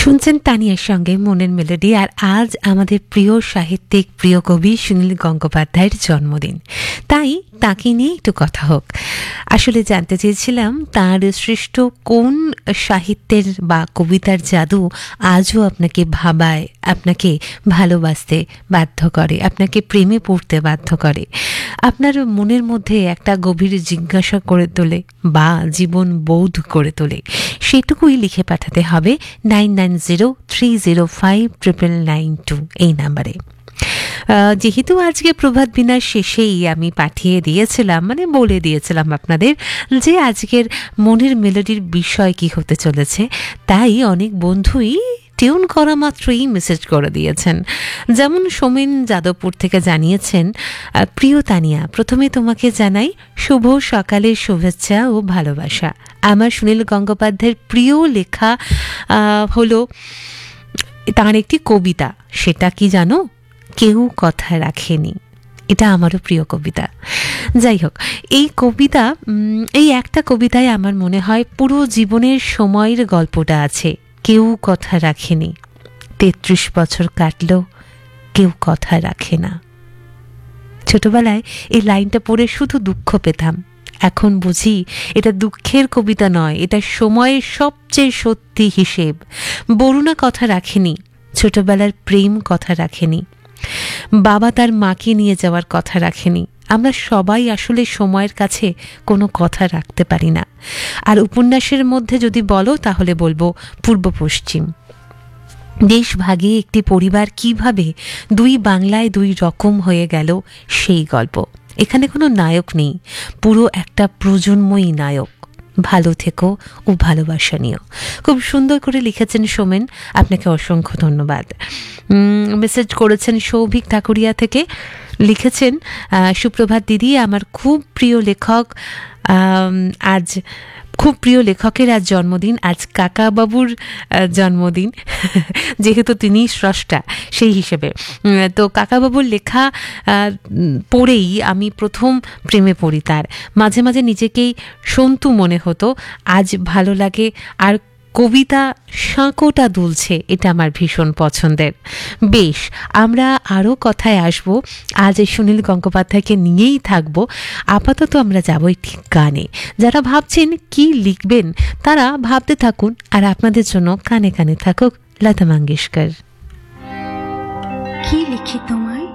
শুনছেন তানিয়ার সঙ্গে মনের মেলোডি। আর আজ আমাদের প্রিয় সাহিত্যিক, প্রিয় কবি সুনীল গঙ্গোপাধ্যায়ের জন্মদিন, তাই তাকে নিয়ে একটু কথা হোক। আসলে জানতে চেয়েছিলাম তার সৃষ্ট কোন সাহিত্যের বা কবিতার জাদু আজও আপনাকে ভাবায়, আপনাকে ভালোবাসতে বাধ্য করে, আপনাকে প্রেমে পড়তে বাধ্য করে, আপনার মনের মধ্যে একটা গভীর জিজ্ঞাসা করে তোলে বা জীবন বোধ করে তোলে। সেটুকুই লিখে পাঠাতে হবে 9903059992 এই নাম্বারে। যেহেতু আজকে প্রভাত বিনার শেষেই আমি পাঠিয়ে দিয়েছিলাম, মানে বলে দিয়েছিলাম আপনাদের যে আজকের মনের মেলোডির বিষয় কি হতে চলেছে, তাই অনেক বন্ধুই টিউন করা মাত্রই মেসেজ করে দিয়েছেন। যেমন সোমেন যাদবপুর থেকে জানিয়েছেন, প্রিয় তানিয়া, প্রথমে তোমাকে জানাই শুভ সকালের শুভেচ্ছা ও ভালোবাসা। আমার সুনীল গঙ্গোপাধ্যায়ের প্রিয় লেখা হলো তার একটি কবিতা, সেটা কি জানো? কেউ কথা রাখেনি। এটা আমারও প্রিয় কবিতা। যাই হোক, এই কবিতা, এই একটা কবিতায় আমার মনে হয় পুরো জীবনের সময়ের গল্পটা আছে। কেউ কথা রাখেনি, 33 বছর কাটলো, কেউ কথা রাখে না। ছোটবেলায় এই লাইনটা পড়ে শুধু দুঃখ পেতাম, এখন বুঝি এটা দুঃখের কবিতা নয়, এটা সময়ের সবচেয়ে সত্যি হিসেব। বরুণা কথা রাখেনি, ছোটবেলার প্রেম কথা রাখেনি, বাবা তার মাকে নিয়ে যাওয়ার কথা রাখেনি। আমরা সবাই আসলে সময়ের কাছে কোনো কথা রাখতে পারি না। আর উপন্যাসের মধ্যে যদি বলো তাহলে বলবো পূর্ব পশ্চিম। দেশ ভাগে একটি পরিবার কিভাবে দুই বাংলায় দুই রকম হয়ে গেল সেই গল্প। এখানে কোনো নায়ক নেই, পুরো একটা প্রজন্মই নায়ক। ভালো থেকো ও ভালোবাসা নিও। খুব সুন্দর করে লিখেছেন সোমেন, আপনাকে অসংখ্য ধন্যবাদ। মেসেজ করেছেন সৌভিক ঠাকুরিয়া থেকে, লিখেছেন, সুপ্রভাত দিদি, আমার খুব প্রিয় লেখক আজ খুব প্রিয় লেখকের আজ জন্মদিন। আজ কাকাবাবুর জন্মদিন, যেহেতু তিনি স্রষ্টা সেই হিসেবে। তো কাকাবাবুর লেখা পড়েই আমি প্রথম প্রেমে পড়ি তার। মাঝে মাঝে নিজেকেই সন্তু মনে হতো, আজ ভালো লাগে। আর কবিতা সাঁকোটা দুলছে, এটা আমার ভীষণ পছন্দের। বেশ, আমরা আরও কথায় আসবো, আজ এই সুনীল গঙ্গোপাধ্যায়কে নিয়েই থাকবো। আপাতত আমরা যাবো ঠিক গানে। যারা ভাবছেন কি লিখবেন তারা ভাবতে থাকুন, আর আপনাদের জন্য কানে কানে থাকুক লতা মঙ্গেশকর। কি লিখি তোমায়,